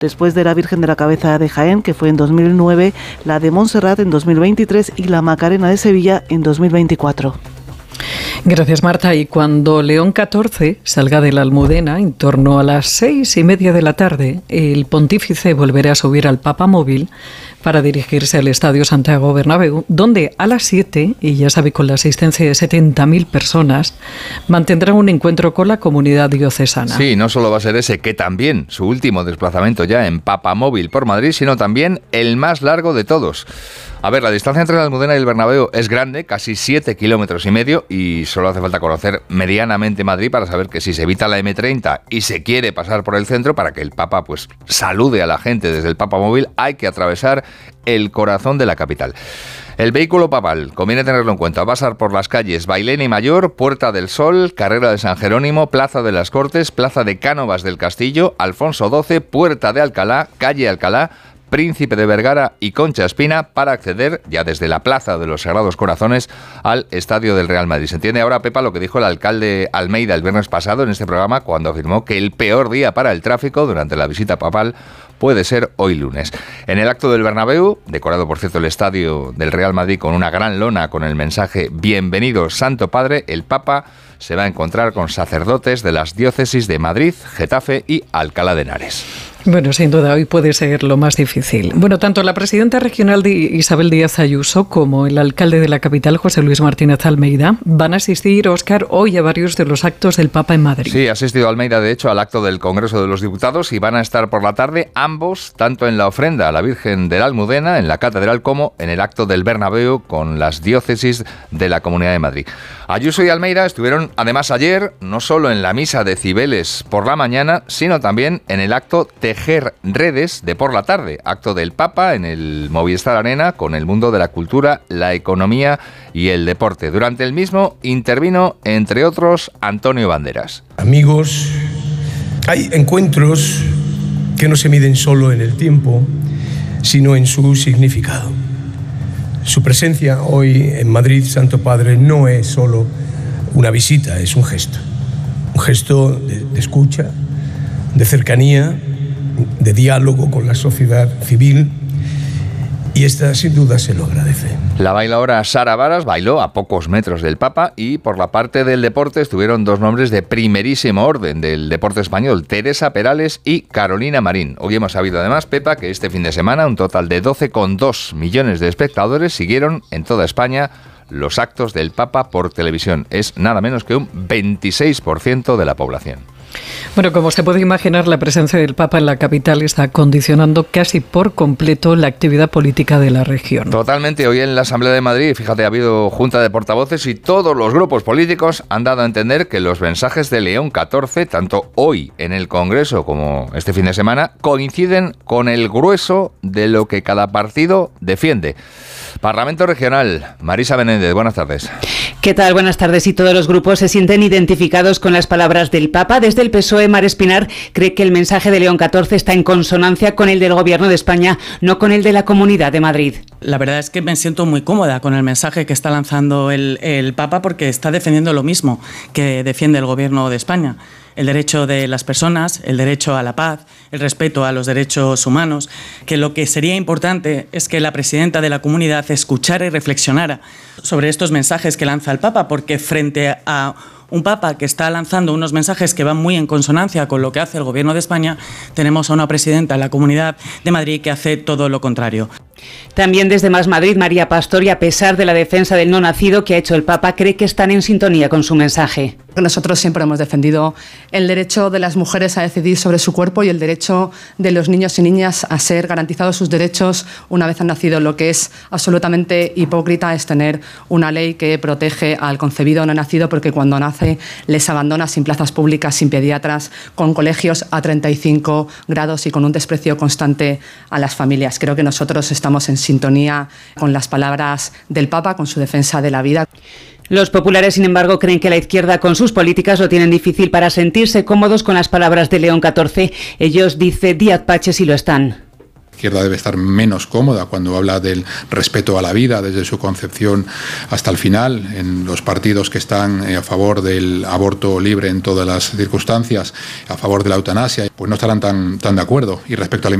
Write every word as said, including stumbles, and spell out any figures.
después de la Virgen de la Cabeza de Jaén, que fue en dos mil nueve, la de Montserrat en dos mil veintitrés y la Macarena de Sevilla en dos mil veinticuatro. Gracias, Marta. Y cuando León catorce salga de la Almudena, en torno a las seis y media de la tarde, el pontífice volverá a subir al Papamóvil para dirigirse al Estadio Santiago Bernabéu, donde a las siete, y ya sabe, con la asistencia de setenta mil personas, mantendrá un encuentro con la comunidad diocesana. Sí, no solo va a ser ese, que también su último desplazamiento ya en Papamóvil por Madrid, sino también el más largo de todos. A ver, la distancia entre la Almudena y el Bernabéu es grande, casi siete kilómetros y medio, y solo hace falta conocer medianamente Madrid para saber que si se evita la eme treinta y se quiere pasar por el centro para que el Papa pues salude a la gente desde el Papamóvil, hay que atravesar el corazón de la capital. El vehículo papal, conviene tenerlo en cuenta, va a pasar por las calles Bailén y Mayor, Puerta del Sol, Carrera de San Jerónimo, Plaza de las Cortes, Plaza de Cánovas del Castillo, Alfonso doce, Puerta de Alcalá, Calle Alcalá, Príncipe de Vergara y Concha Espina para acceder ya desde la Plaza de los Sagrados Corazones al Estadio del Real Madrid. Se entiende ahora, Pepa, lo que dijo el alcalde Almeida el viernes pasado en este programa cuando afirmó que el peor día para el tráfico durante la visita papal puede ser hoy lunes. En el acto del Bernabéu, decorado por cierto el Estadio del Real Madrid con una gran lona con el mensaje Bienvenido Santo Padre, el Papa se va a encontrar con sacerdotes de las diócesis de Madrid, Getafe y Alcalá de Henares. Bueno, sin duda, hoy puede ser lo más difícil. Bueno, tanto la presidenta regional de Isabel Díaz Ayuso como el alcalde de la capital, José Luis Martínez Almeida, van a asistir, Óscar, hoy a varios de los actos del Papa en Madrid. Sí, ha asistido Almeida, de hecho, al acto del Congreso de los Diputados y van a estar por la tarde ambos, tanto en la ofrenda a la Virgen de la Almudena, en la Catedral, como en el acto del Bernabéu con las diócesis de la Comunidad de Madrid. Ayuso y Almeida estuvieron, además, ayer, no solo en la misa de Cibeles por la mañana, sino también en el acto Tejer Redes de por la tarde, acto del Papa en el Movistar Arena con el mundo de la cultura, la economía y el deporte. Durante el mismo intervino, entre otros, Antonio Banderas. Amigos, hay encuentros que no se miden solo en el tiempo, sino en su significado. Su presencia hoy en Madrid, Santo Padre, no es solo una visita, es un gesto. Un gesto de, de escucha, de cercanía, de diálogo con la sociedad civil, y esta sin duda se lo agradece. La bailaora Sara Varas bailó a pocos metros del Papa y por la parte del deporte estuvieron dos nombres de primerísimo orden del deporte español, Teresa Perales y Carolina Marín. Hoy hemos sabido además, Pepa, que este fin de semana un total de doce coma dos millones de espectadores siguieron en toda España los actos del Papa por televisión. Es nada menos que un veintiséis por ciento de la población. Bueno, como se puede imaginar, la presencia del Papa en la capital está condicionando casi por completo la actividad política de la región. Totalmente. Hoy en la Asamblea de Madrid, fíjate, ha habido junta de portavoces y todos los grupos políticos han dado a entender que los mensajes de León catorce, tanto hoy en el Congreso como este fin de semana, coinciden con el grueso de lo que cada partido defiende. Parlamento Regional, Marisa Benéndez, buenas tardes. ¿Qué tal? Buenas tardes. Y todos los grupos se sienten identificados con las palabras del Papa. Desde el P S O E, Mar Espinar cree que el mensaje de León catorce está en consonancia con el del Gobierno de España, no con el de la Comunidad de Madrid. La verdad es que me siento muy cómoda con el mensaje que está lanzando el, el Papa, porque está defendiendo lo mismo que defiende el Gobierno de España. El derecho de las personas, el derecho a la paz, el respeto a los derechos humanos, que lo que sería importante es que la presidenta de la comunidad escuchara y reflexionara sobre estos mensajes que lanza el Papa, porque frente a un Papa que está lanzando unos mensajes que van muy en consonancia con lo que hace el Gobierno de España, tenemos a una presidenta de la Comunidad de Madrid que hace todo lo contrario. También desde Más Madrid, María Pastor, y a pesar de la defensa del no nacido que ha hecho el Papa, cree que están en sintonía con su mensaje. Nosotros siempre hemos defendido el derecho de las mujeres a decidir sobre su cuerpo y el derecho de los niños y niñas a ser garantizados sus derechos una vez han nacido. Lo que es absolutamente hipócrita es tener una ley que protege al concebido no nacido, porque cuando nace les abandona sin plazas públicas, sin pediatras, con colegios a treinta y cinco grados y con un desprecio constante a las familias. Creo que nosotros estamos en sintonía con las palabras del Papa, con su defensa de la vida. Los populares, sin embargo, creen que la izquierda con sus políticas lo tienen difícil para sentirse cómodos con las palabras de León catorce. Ellos, dice Díaz Pache, sí lo están. izquierda debe estar menos cómoda cuando habla del respeto a la vida desde su concepción hasta el final. En los partidos que están a favor del aborto libre en todas las circunstancias, a favor de la eutanasia, pues no estarán tan, tan de acuerdo. Y respecto a la